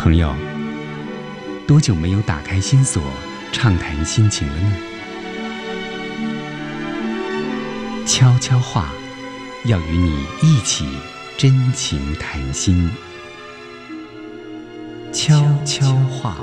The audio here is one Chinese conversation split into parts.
朋友，多久没有打开心锁畅谈心情了呢？悄悄话要与你一起真情谈心。悄悄话。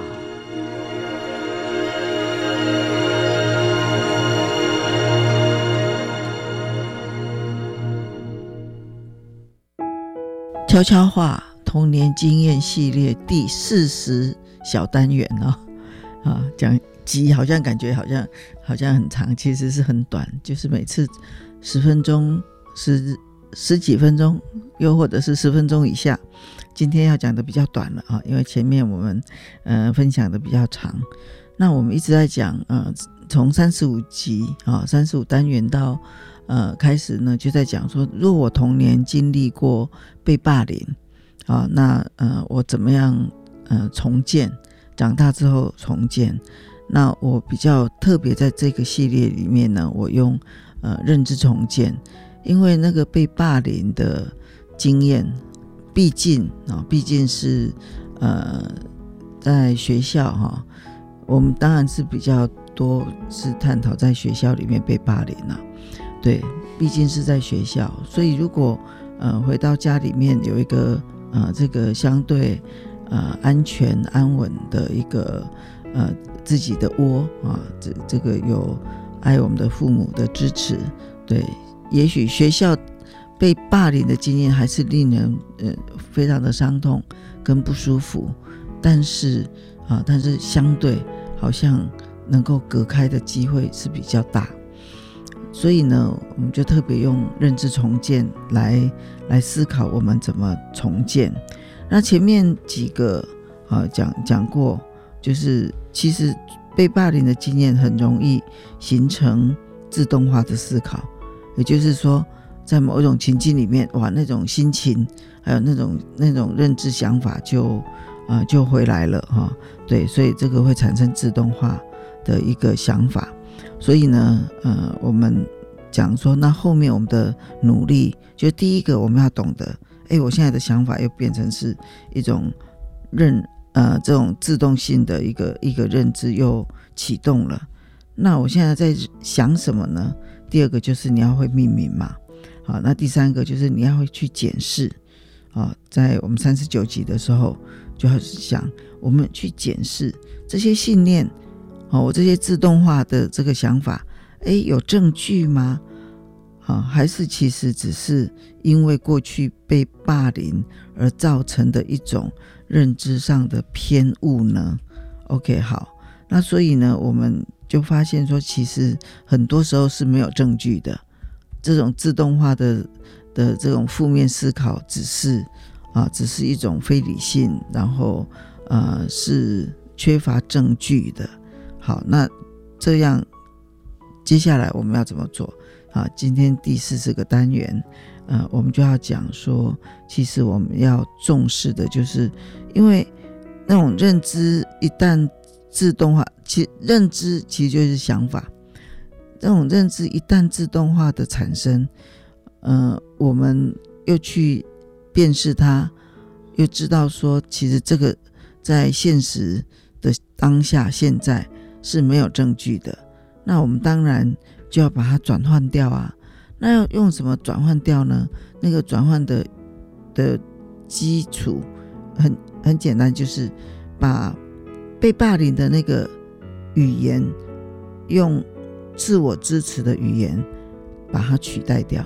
悄悄话童年经验系列第40小单元讲集好像感觉好像很长，其实是很短，就是每次10分钟十几分钟，又或者是10分钟以下。今天要讲的比较短了因为前面我们分享的比较长。那我们一直在讲从35集35单元到开始呢，就在讲说，如果我童年经历过被霸凌那我怎么样重建，长大之后重建。那我比较特别在这个系列里面呢，我用认知重建，因为那个被霸凌的经验毕竟是在学校我们当然是比较多是探讨在学校里面被霸凌对，毕竟是在学校，所以如果回到家里面有一个这个相对安全安稳的一个自己的窝这个有爱我们的父母的支持，对，也许学校被霸凌的经验还是令人非常的伤痛跟不舒服，但是相对好像能够隔开的机会是比较大。所以呢，我们就特别用认知重建来思考我们怎么重建。那前面几个讲过，就是其实被霸凌的经验很容易形成自动化的思考，也就是说在某一种情境里面，那种心情还有那种认知想法就回来了对，所以这个会产生自动化的一个想法。所以呢我们讲说，那后面我们的努力，就第一个我们要懂得我现在的想法又变成是一种这种自动性的一个认知又启动了。那我现在在想什么呢？第二个就是你要会命名嘛。好，那第三个就是你要会去检视在我们39集的时候就要想，我们去检视这些信念我这些自动化的这个想法有证据吗？还是其实只是因为过去被霸凌而造成的一种认知上的偏误呢？ OK， 好，那所以呢我们就发现说，其实很多时候是没有证据的，这种自动化的这种负面思考只是一种非理性，然后是缺乏证据的。好，那这样接下来我们要怎么做？今天第40个单元我们就要讲说，其实我们要重视的就是因为那种认知一旦自动化，认知其实就是想法，这种认知一旦自动化的产生我们又去辨识它，又知道说其实这个在现实的当下现在是没有证据的，那我们当然就要把它转换掉那要用什么转换掉呢？那个转换的基础很简单，就是把被霸凌的那个语言用自我支持的语言把它取代掉。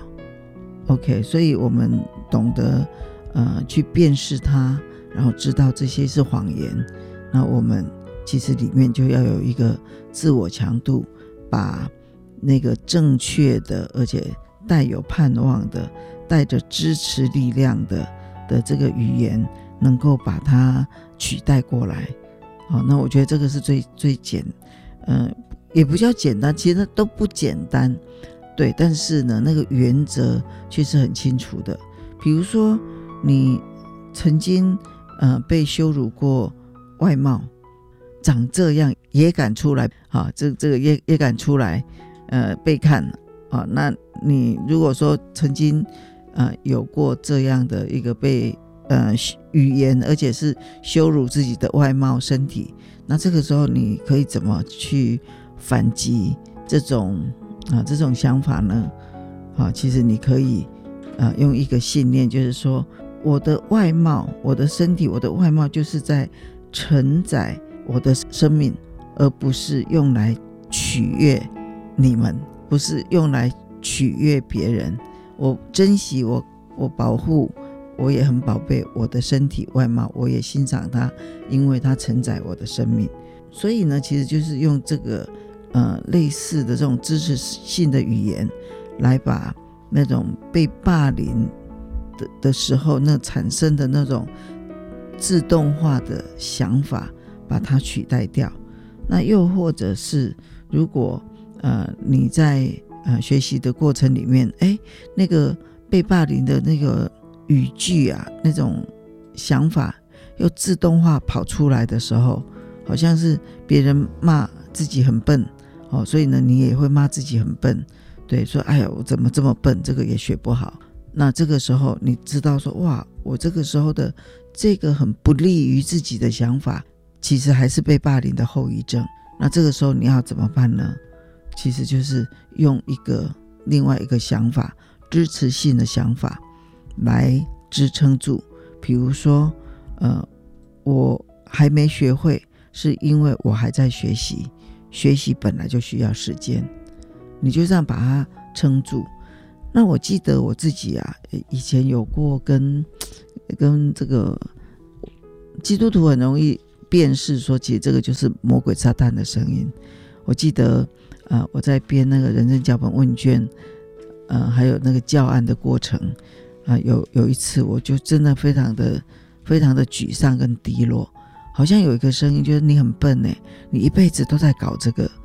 OK， 所以我们懂得去辨识它，然后知道这些是谎言，那我们其实里面就要有一个自我强度，把那个正确的而且带有盼望的带着支持力量的这个语言能够把它取代过来。好，那我觉得这个是最也不叫简单，其实都不简单，对，但是呢那个原则却是很清楚的。比如说你曾经被羞辱过外貌，长这样也敢出来这个也敢出来被看那你如果说曾经有过这样的一个被语言，而且是羞辱自己的外貌身体，那这个时候你可以怎么去反击这种想法呢？其实你可以用一个信念，就是说我的外貌，我的身体，我的外貌就是在承载我的生命，而不是用来取悦你们，不是用来取悦别人。我珍惜我保护，我也很宝贝我的身体外貌，我也欣赏它，因为它承载我的生命。所以呢，其实就是用这个类似的这种支持性的语言，来把那种被霸凌 的时候那产生的那种自动化的想法把它取代掉。那又或者是如果你在学习的过程里面，那个被霸凌的那个语句啊，那种想法又自动化跑出来的时候，好像是别人骂自己很笨，所以呢你也会骂自己很笨，对，说哎呀我怎么这么笨，这个也学不好。那这个时候你知道说，哇，我这个时候的这个很不利于自己的想法，其实还是被霸凌的后遗症。那这个时候你要怎么办呢？其实就是用另外一个想法，支持性的想法来支撑住。比如说我还没学会，是因为我还在学习，学习本来就需要时间，你就这样把它撑住。那我记得我自己以前有过跟这个基督徒很容易辨识说，其实这个就是魔鬼撒旦的声音。我记得我在编那个人生脚本问卷，还有那个教案的过程，有一次我就真的非常的沮丧跟低落，好像有一个声音就是你很笨你一辈子都在搞这个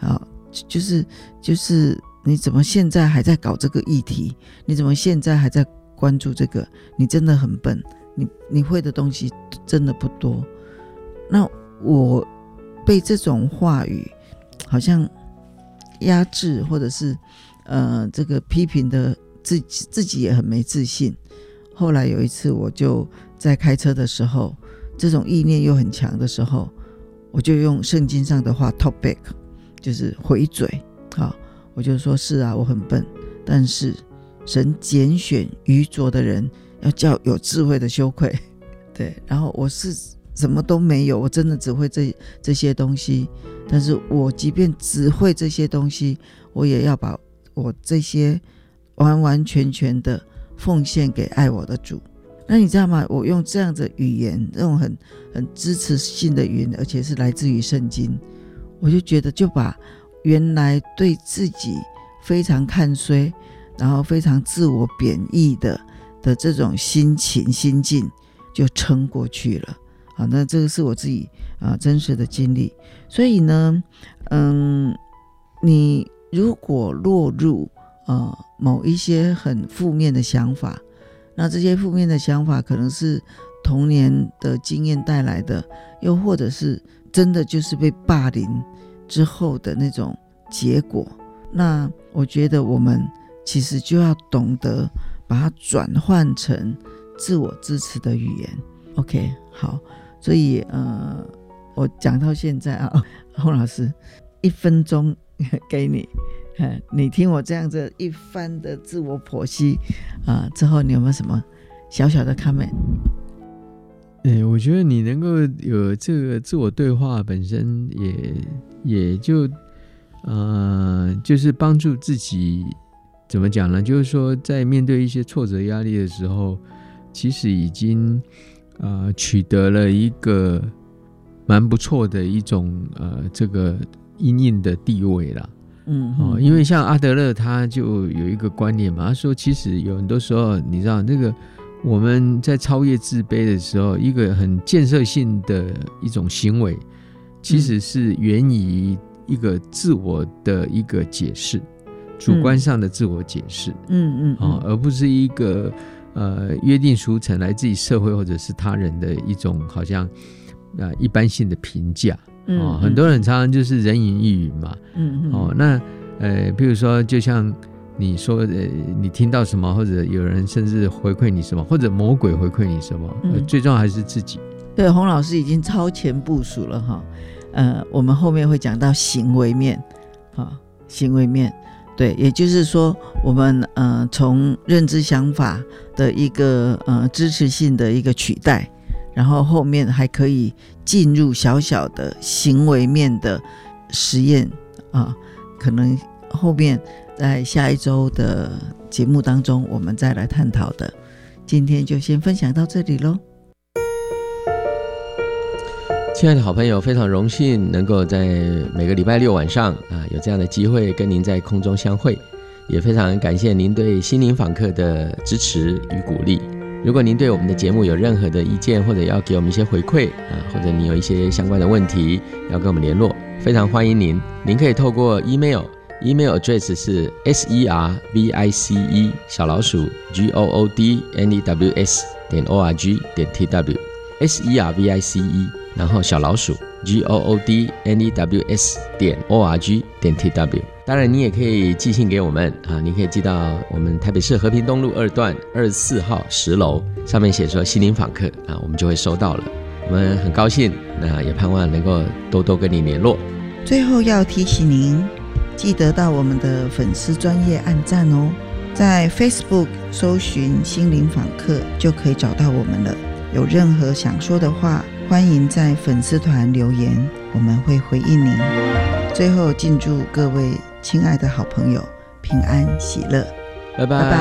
就是你怎么现在还在搞这个议题？你怎么现在还在关注这个？你真的很笨，你会的东西真的不多。那我被这种话语好像压制，或者是这个批评的自己也很没自信。后来有一次我就在开车的时候，这种意念又很强的时候，我就用圣经上的话 talk back， 就是回嘴。我就说是啊，我很笨，但是神拣选愚拙的人，要叫有智慧的羞愧。对，然后我是什么都没有，我真的只会这些东西，但是我即便只会这些东西，我也要把我这些完完全全的奉献给爱我的主。那你知道吗？我用这样的语言，这种很支持性的语言，而且是来自于圣经，我就觉得就把原来对自己非常看衰，然后非常自我贬义的这种心境就撑过去了。好，那这个是我自己真实的经历。所以呢你如果落入某一些很负面的想法，那这些负面的想法可能是童年的经验带来的，又或者是真的就是被霸凌之后的那种结果。那我觉得我们其实就要懂得把它转换成自我支持的语言。 OK， 好，所以我讲到现在洪老师1分钟给你，你听我这样子一番的自我剖析之后，你有没有什么小小的 comment？ 我觉得你能够有这个自我对话本身也就是帮助自己，怎么讲呢？就是说在面对一些挫折压力的时候，其实已经取得了一个蛮不错的一种这个因应的地位啦。因为像阿德勒他就有一个观念嘛，他说其实有很多时候你知道那个我们在超越自卑的时候，一个很建设性的一种行为其实是源于一个自我的一个解释，主观上的自我解释，而不是一个约定俗成来自于社会或者是他人的一种好像一般性的评价。很多人常常就是人云亦云嘛。那比如说就像你说你听到什么，或者有人甚至回馈你什么，或者魔鬼回馈你什么，最重要还是自己。 对，洪老师已经超前部署了哈。我们后面会讲到行为面，行为面，对，也就是说，我们从认知想法的一个支持性的一个取代，然后后面还可以进入小小的行为面的实验啊，可能后面在下一周的节目当中我们再来探讨的。今天就先分享到这里咯。 亲爱的好朋友，非常荣幸能够在每个礼拜六晚上有这样的机会跟您在空中相会，也非常感谢您对心灵访客的支持与鼓励。如果您对我们的节目有任何的意见，或者要给我们一些回馈或者你有一些相关的问题要跟我们联络，非常欢迎您。您可以透过 email address 是 service@goodnews.org.tw service， 然后goodnews.org.tw。 当然你也可以寄信给我们你可以寄到我们台北市和平东路2段24号10楼，上面写说心灵访客我们就会收到了。我们很高兴，那也盼望能够多多跟你联络。 最后要提醒您，记得到我们的粉丝专页按赞哦，在 Facebook 搜寻心灵访客就可以找到我们了。有任何想说的话，欢迎在粉丝团留言，我们会回应您。最后敬祝各位亲爱的好朋友平安喜乐， 拜拜。